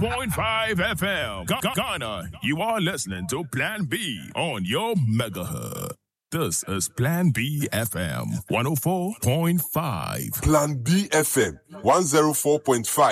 104.5 FM. Ghana, you are listening to Plan B on your megahertz. This is Plan B FM 104.5. Plan B FM 104.5.